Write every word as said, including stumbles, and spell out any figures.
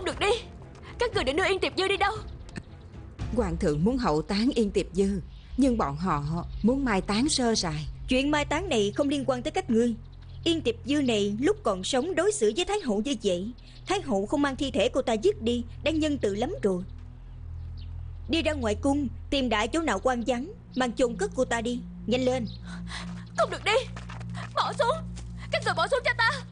Không được đi. Các người định đưa Yên Tiệp Dư đi đâu? Hoàng thượng muốn hậu táng Yên Tiệp Dư, nhưng bọn họ muốn mai táng sơ sài. Chuyện mai táng này không liên quan tới các ngươi. Yên Tiệp Dư này lúc còn sống đối xử với Thái hậu như vậy, Thái hậu không mang thi thể cô ta dứt đi đã nhân từ lắm rồi. Đi ra ngoài cung tìm đại chỗ nào quan vắng, mang chôn cất cô ta đi. Nhanh lên. Không được đi. Bỏ xuống. Các người bỏ xuống cho ta.